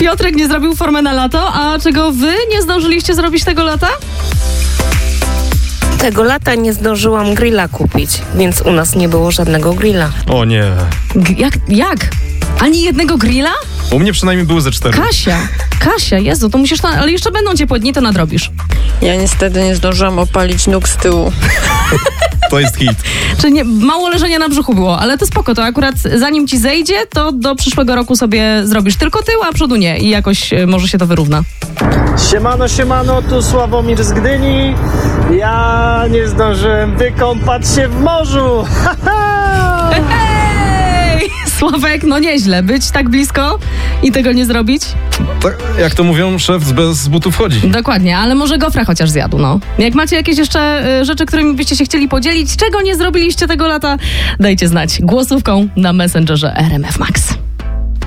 Piotrek nie zrobił formy na lato, a czego wy nie zdążyliście zrobić tego lata? Tego lata nie zdążyłam grilla kupić, więc u nas nie było żadnego grilla. O nie. Jak? Ani jednego grilla? U mnie przynajmniej były ze 4. Kasia, Jezu, to musisz... Ale jeszcze będą ciepłe dni, to nadrobisz. Ja niestety nie zdążyłam opalić nóg z tyłu. To jest hit. Czyli mało leżenia na brzuchu było, ale to spoko, to akurat zanim ci zejdzie, to do przyszłego roku sobie zrobisz tylko tył, a przodu nie i jakoś może się to wyrówna. Siemano, tu Sławomir z Gdyni. Ja nie zdążyłem wykąpać się w morzu. Hej! Sławek, no nieźle, być tak blisko i tego nie zrobić. Tak, jak to mówią, szef bez butów wchodzi. Dokładnie, ale może gofra chociaż zjadł, no. Jak macie jakieś jeszcze rzeczy, którymi byście się chcieli podzielić, czego nie zrobiliście tego lata, dajcie znać głosówką na Messengerze RMF Max.